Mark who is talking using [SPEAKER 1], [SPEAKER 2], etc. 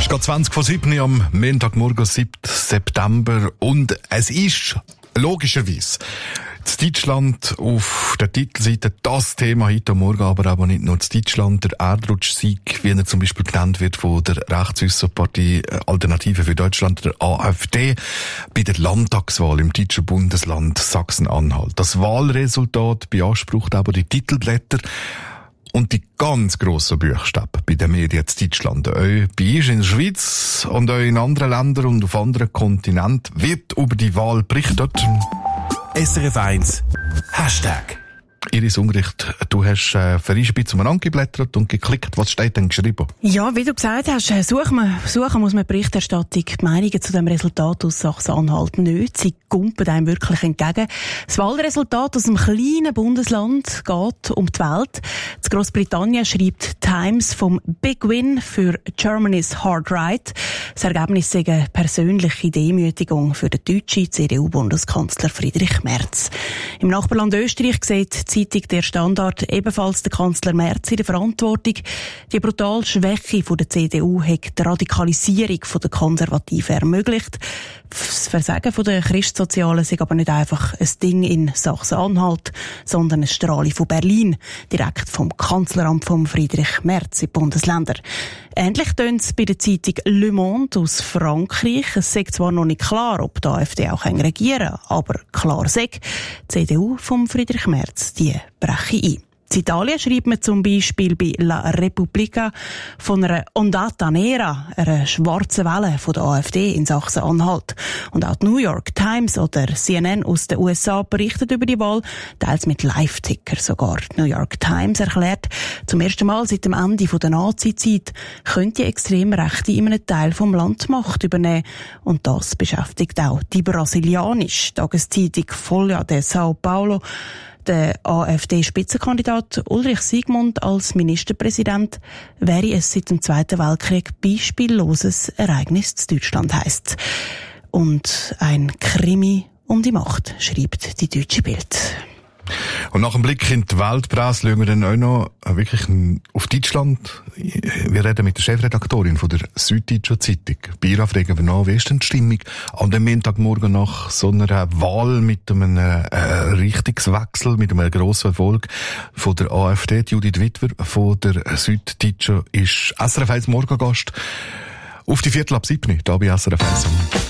[SPEAKER 1] Es geht 20:07 am Montagmorgen, 7. September. Und es ist logischerweise in Deutschland auf der Titelseite das Thema heute Morgen, aber nicht nur in Deutschland. Der Erdrutschsieg, wie er zum Beispiel genannt wird von der Rechtshäuserpartei Alternative für Deutschland, der AfD, bei der Landtagswahl im deutschen Bundesland Sachsen-Anhalt. Das Wahlresultat beansprucht aber die Titelblätter und die ganz grossen Buchstaben bei den Medien in Deutschland. Auch bei uns in der Schweiz und auch in anderen Ländern und auf anderen Kontinenten wird über die Wahl berichtet.
[SPEAKER 2] SRF 1 Hashtag.
[SPEAKER 1] Iris Ungericht, du hast für ein bisschen umeinander geblättert und geklickt. Was steht denn geschrieben?
[SPEAKER 3] Ja, wie du gesagt hast, suchen muss man Berichterstattung, die Meinungen zu dem Resultat aus Sachsen-Anhalt nicht. Sie kumpen einem wirklich entgegen. Das Wahlresultat aus einem kleinen Bundesland geht um die Welt. In Grossbritannien schreibt Times vom Big Win für Germany's Hard Right. Das Ergebnis sei eine persönliche Demütigung für den deutschen CDU-Bundeskanzler Friedrich Merz. Im Nachbarland Österreich sieht die Zeitung Der Standard ebenfalls der Kanzler Merz in der Verantwortung. Die brutale Schwäche der CDU hat die Radikalisierung der Konservativen ermöglicht. Das Versagen der Christsozialen ist aber nicht einfach ein Ding in Sachsen-Anhalt, sondern eine Strahle von Berlin, direkt vom Kanzleramt von Friedrich Merz in die Bundesländer. Ähnlich tönt es bei der Zeitung Le Monde aus Frankreich. Es sei zwar noch nicht klar, ob die AfD auch regieren kann, aber klar sei, die CDU von Friedrich Merz, die breche ein. In Italien schreibt man zum Beispiel bei La Repubblica von einer Ondata Nera, einer schwarzen Welle von der AfD in Sachsen-Anhalt. Und auch die New York Times oder CNN aus den USA berichtet über die Wahl, teils mit Live-Ticker sogar. Die New York Times erklärt, zum ersten Mal seit dem Ende der Nazi-Zeit könnte die Extremrechte in einem Teil vom Land die Macht übernehmen. Und das beschäftigt auch die brasilianische Tageszeitung Folha de São Paulo. Der AfD-Spitzenkandidat Ulrich Siegmund als Ministerpräsident wäre es seit dem Zweiten Weltkrieg beispielloses Ereignis in Deutschland, heisst. Und ein Krimi um die Macht, schreibt die Deutsche Bild.
[SPEAKER 1] Und nach dem Blick in die Weltpresse schauen wir dann auch noch wirklich auf Deutschland. Wir reden mit der Chefredaktorin von der Süddeutschen Zeitung. Bei ihr fragen wir nach, wie ist denn die Stimmung an dem Montagmorgen nach so einer Wahl mit einem Richtungswechsel, mit einem grossen Erfolg von der AfD. Judith Witwer von der Süddeutschen ist SRF 1 Morgengast auf die 6:15 hier bei SRF 1.